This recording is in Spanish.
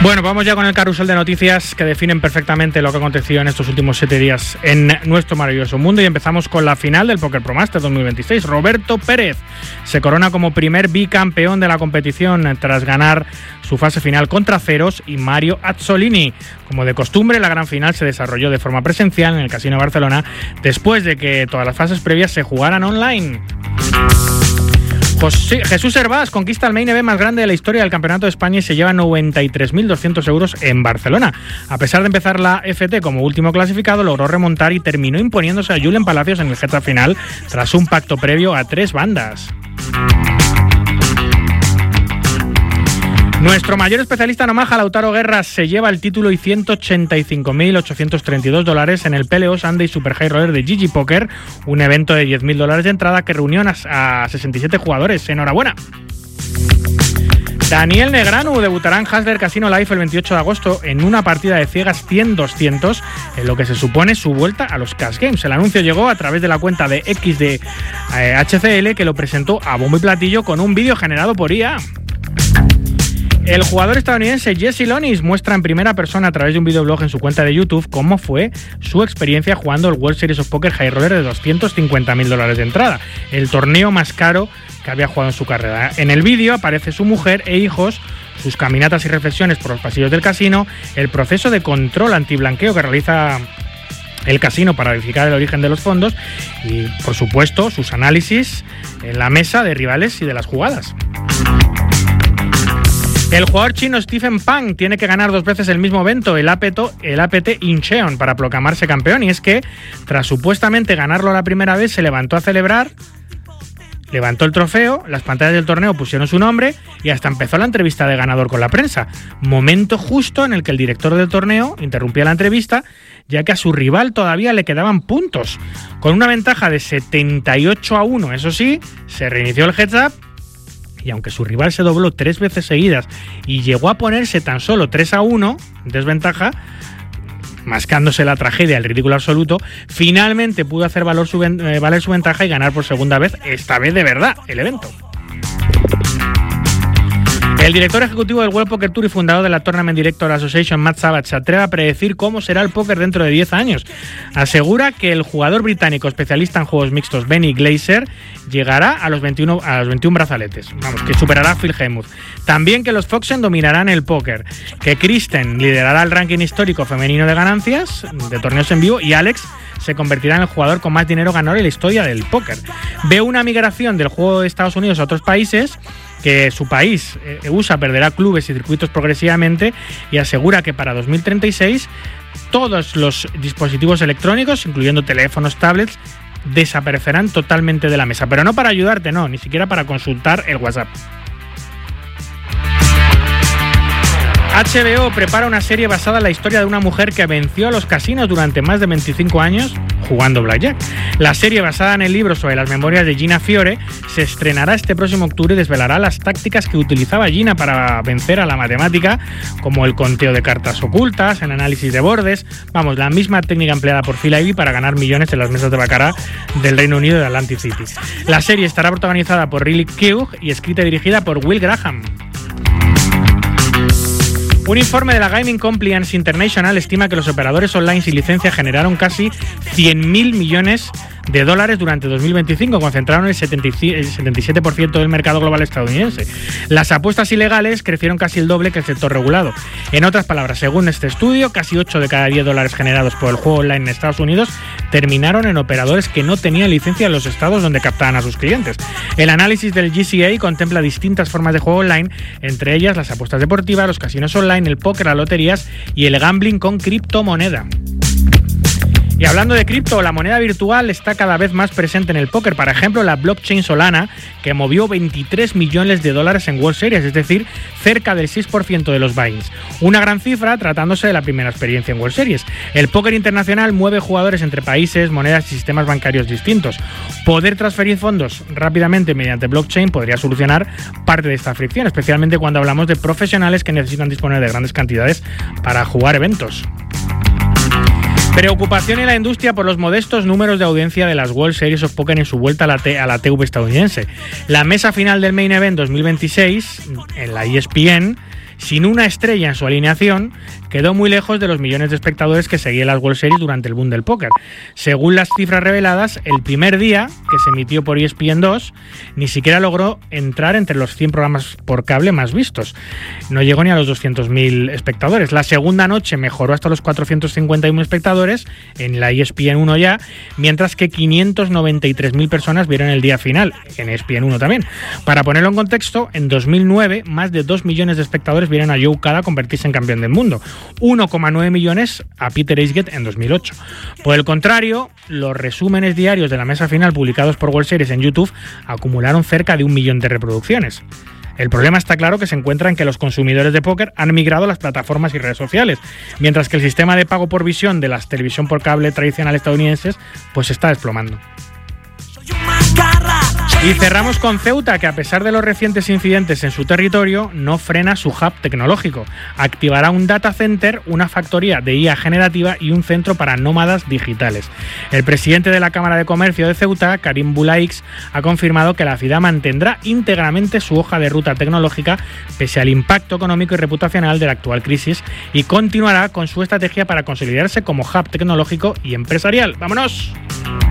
Bueno, vamos ya con el carrusel de noticias que definen perfectamente lo que aconteció en estos últimos 7 días en nuestro maravilloso mundo, y empezamos con la final del Poker Pro Master 2026. Roberto Pérez se corona como primer bicampeón de la competición tras ganar su fase final contra Ceros y Mario Azzolini. Como de costumbre, la gran final se desarrolló de forma presencial en el Casino de Barcelona después de que todas las fases previas se jugaran online. Jesús Hervás conquista el main event más grande de la historia del Campeonato de España y se lleva 93.200 euros en Barcelona. A pesar de empezar la FT como último clasificado, logró remontar y terminó imponiéndose a Julen Palacios en el Geta final tras un pacto previo a 3 bandas. Nuestro mayor especialista en Omaha, Lautaro Guerra, se lleva el título y $185.832 en el PLO Sunday Super High Roller de GG Poker, un evento de $10.000 de entrada que reunió a 67 jugadores. ¡Enhorabuena! Daniel Negranu debutará en Hustler Casino Live el 28 de agosto en una partida de ciegas 100-200, en lo que se supone su vuelta a los Cash Games. El anuncio llegó a través de la cuenta de X de HCL, que lo presentó a bombo y platillo con un vídeo generado por IA. El jugador estadounidense Jesse Lonis muestra en primera persona a través de un videoblog en su cuenta de YouTube cómo fue su experiencia jugando el World Series of Poker High Roller de $250.000 de entrada, el torneo más caro que había jugado en su carrera. En el vídeo aparece su mujer e hijos, sus caminatas y reflexiones por los pasillos del casino, el proceso de control antiblanqueo que realiza el casino para verificar el origen de los fondos y, por supuesto, sus análisis en la mesa de rivales y de las jugadas. El jugador chino Stephen Pang tiene que ganar 2 veces el mismo evento, el APT Incheon, para proclamarse campeón, y es que, tras supuestamente ganarlo la primera vez, se levantó a celebrar, levantó el trofeo, las pantallas del torneo pusieron su nombre y hasta empezó la entrevista de ganador con la prensa, momento justo en el que el director del torneo interrumpía la entrevista, ya que a su rival todavía le quedaban puntos. Con una ventaja de 78-1, eso sí, se reinició el heads up, y aunque su rival se dobló 3 veces seguidas y llegó a ponerse tan solo 3-1, desventaja, mascándose la tragedia, el ridículo absoluto, finalmente pudo hacer valer su ventaja y ganar por segunda vez, esta vez de verdad, el evento. El director ejecutivo del World Poker Tour y fundador de la Tournament Director Association, Matt Savage, se atreve a predecir cómo será el póker dentro de 10 años. Asegura que el jugador británico especialista en juegos mixtos, Benny Glaser, llegará a los 21 brazaletes. Vamos, que superará a Phil Hellmuth. También que los Foxen dominarán el póker, que Kristen liderará el ranking histórico femenino de ganancias de torneos en vivo y Alex se convertirá en el jugador con más dinero ganador en la historia del póker. Ve una migración del juego de Estados Unidos a otros países, que su país, USA, perderá clubes y circuitos progresivamente, y asegura que para 2036 todos los dispositivos electrónicos, incluyendo teléfonos, tablets, desaparecerán totalmente de la mesa. Pero no para ayudarte, no, ni siquiera para consultar el WhatsApp. HBO prepara una serie basada en la historia de una mujer que venció a los casinos durante más de 25 años jugando blackjack. La serie, basada en el libro sobre las memorias de Gina Fiore, se estrenará este próximo octubre y desvelará las tácticas que utilizaba Gina para vencer a la matemática, como el conteo de cartas ocultas, el análisis de bordes, vamos, la misma técnica empleada por Phil Ivey para ganar millones en las mesas de baccarat del Reino Unido de Atlantic City. La serie estará protagonizada por Riley Keough y escrita y dirigida por Will Graham. Un informe de la Gaming Compliance International estima que los operadores online sin licencia generaron casi $100.000 millones durante 2025, concentraron el 77% del mercado global estadounidense. Las apuestas ilegales crecieron casi el doble que el sector regulado. En otras palabras, según este estudio, casi 8 de cada 10 dólares generados por el juego online en Estados Unidos terminaron en operadores que no tenían licencia en los estados donde captaban a sus clientes. El análisis del GCA contempla distintas formas de juego online, entre ellas las apuestas deportivas, los casinos online, el póker, las loterías y el gambling con criptomoneda. Y hablando de cripto, la moneda virtual está cada vez más presente en el póker. Por ejemplo, la blockchain Solana, que movió $23 millones en World Series, es decir, cerca del 6% de los buy-ins. Una gran cifra tratándose de la primera experiencia en World Series. El póker internacional mueve jugadores entre países, monedas y sistemas bancarios distintos. Poder transferir fondos rápidamente mediante blockchain podría solucionar parte de esta fricción, especialmente cuando hablamos de profesionales que necesitan disponer de grandes cantidades para jugar eventos. Preocupación en la industria por los modestos números de audiencia de las World Series of Poker en su vuelta a la TV estadounidense. La mesa final del Main Event 2026, en la ESPN, sin una estrella en su alineación, quedó muy lejos de los millones de espectadores que seguían las World Series durante el boom del póker. Según las cifras reveladas, el primer día que se emitió por ESPN 2, ni siquiera logró entrar entre los 100 programas por cable más vistos. No llegó ni a los 200.000 espectadores. La segunda noche mejoró hasta los 451 espectadores en la ESPN 1 ya, mientras que 593.000 personas vieron el día final, en ESPN 1 también. Para ponerlo en contexto, en 2009 más de 2 millones de espectadores vieron a Joe Cada convertirse en campeón del mundo, 1,9 millones a Peter Eisgett en 2008. Por el contrario, los resúmenes diarios de la mesa final publicados por World Series en YouTube acumularon cerca de 1 millón de reproducciones. El problema está claro que se encuentra en que los consumidores de póker han migrado a las plataformas y redes sociales, mientras que el sistema de pago por visión de las televisión por cable tradicional estadounidenses pues está desplomando. Y cerramos con Ceuta, que a pesar de los recientes incidentes en su territorio, no frena su hub tecnológico. Activará un data center, una factoría de IA generativa y un centro para nómadas digitales. El presidente de la Cámara de Comercio de Ceuta, Karim Boulaix, ha confirmado que la ciudad mantendrá íntegramente su hoja de ruta tecnológica pese al impacto económico y reputacional de la actual crisis y continuará con su estrategia para consolidarse como hub tecnológico y empresarial. ¡Vámonos!